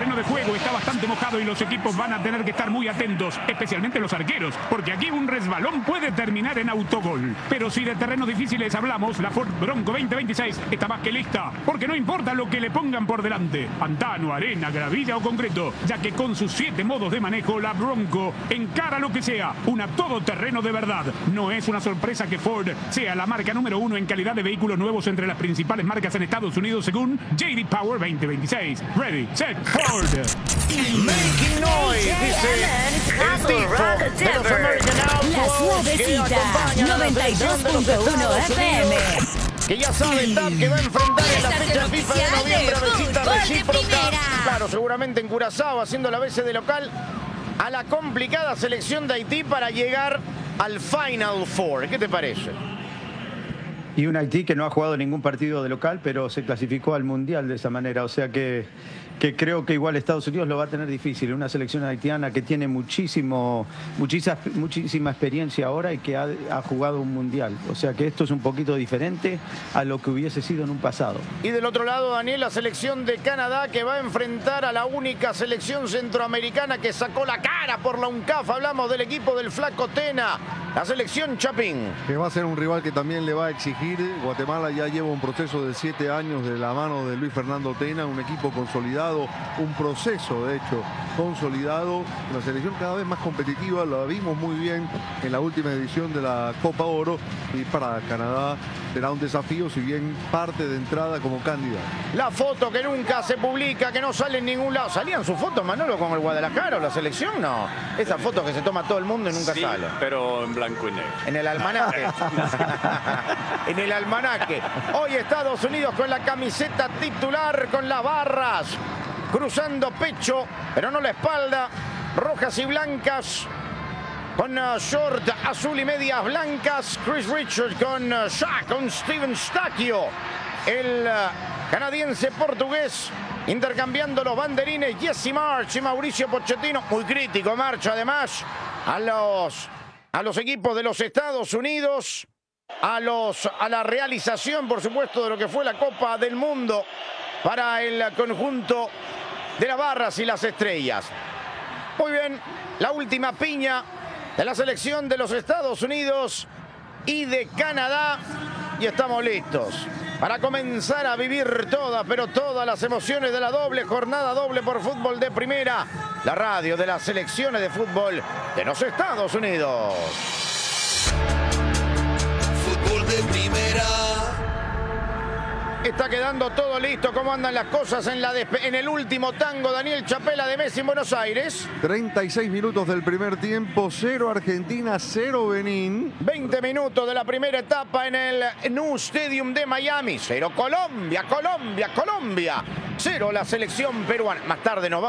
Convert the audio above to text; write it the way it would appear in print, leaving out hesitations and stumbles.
terreno de juego está bastante mojado y los equipos van a tener que estar muy atentos, especialmente los arqueros, porque aquí un resbalón puede terminar en autogol. Pero si de terrenos difíciles hablamos, la Ford Bronco 2026 está más que lista, porque no importa lo que le pongan por delante, pantano, arena, gravilla o concreto, ya que con sus 7 modos de manejo, la Bronco encara lo que sea, una todoterreno de verdad. No es una sorpresa que Ford sea la marca número 1 en calidad de vehículos nuevos entre las principales marcas en Estados Unidos según J.D. Power 2026. Ready, set, Ford. Making noise, dice el tipo de los American Outlaws que acompañan a la selección de los Estados Unidos, que ya sabe TAP que va a enfrentar en la fecha FIFA de noviembre a visita recíproca. Claro, seguramente en Curazao, haciendo la BC de local a la complicada selección de Haití para llegar al Final Four. ¿Qué te parece? Y un Haití que no ha jugado ningún partido de local, pero se clasificó al Mundial de esa manera. O sea que creo que igual Estados Unidos lo va a tener difícil. Una selección haitiana que tiene muchísima experiencia ahora y que ha jugado un Mundial. O sea que esto es un poquito diferente a lo que hubiese sido en un pasado. Y del otro lado, Daniel, la selección de Canadá que va a enfrentar a la única selección centroamericana que sacó la cara por la UNCAF. Hablamos del equipo del Flaco Tena, la selección Chapín. Que va a ser un rival que también le va a exigir. Guatemala ya lleva un proceso de 7 años de la mano de Luis Fernando Tena, un equipo consolidado, un proceso de hecho consolidado, una selección cada vez más competitiva, la vimos muy bien en la última edición de la Copa Oro, y para Canadá será un desafío, si bien parte de entrada como candidato. La foto que nunca se publica, que no sale en ningún lado. ¿Salían sus fotos, Manolo, con el Guadalajara o la selección? No. Esa foto que se toma todo el mundo y nunca sí, sale. Pero en blanco y negro. En el almanaque. En el almanaque. Hoy Estados Unidos con la camiseta titular, con las barras, cruzando pecho, pero no la espalda, rojas y blancas, con short azul y medias blancas. Chris Richards con Shaq, con Steven Stacchio, el canadiense portugués, intercambiando los banderines. Jesse March y Mauricio Pochettino, muy crítico March además a los equipos de los Estados Unidos, a la realización, por supuesto, de lo que fue la Copa del Mundo para el conjunto de las barras y las estrellas. Muy bien, la última piña de la selección de los Estados Unidos y de Canadá, y estamos listos para comenzar a vivir todas, pero todas las emociones de la doble jornada doble por Fútbol de Primera, la radio de las selecciones de fútbol de los Estados Unidos. Fútbol de Primera. Está quedando todo listo. ¿Cómo andan las cosas en el último tango, Daniel Chapela, de Messi en Buenos Aires? 36 minutos del primer tiempo, 0 Argentina, 0 Benín. 20 minutos de la primera etapa en el New Stadium de Miami. 0 Colombia, 0 la selección peruana. Más tarde nos vamos